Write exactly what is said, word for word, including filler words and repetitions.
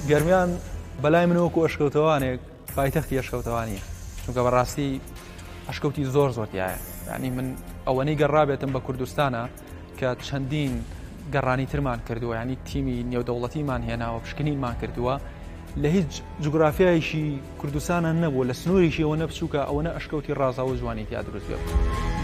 گەرمیان بەلای منەوەکو ئەشکەوتەوانێک پایتەختی ئەشکەوتەوانیە چونکە بەڕاستی ئەشکەوتی زۆر زۆرتیایە یعنی من ئەوەنەی گەڕابێتم بە کوردستانە کە چەندین گەڕانی ترمان کردووە ینی تیمی نێودەوڵەتیمان هێناوە پشکنینمان کردووە لە هیچ جوگرافیایشی کوردستانە نەبوو لە سنووریشی ئەوە نەبچووکە ئەوەنە ئەشکەوتی ڕازاوە جوانی تیا دروست بێت.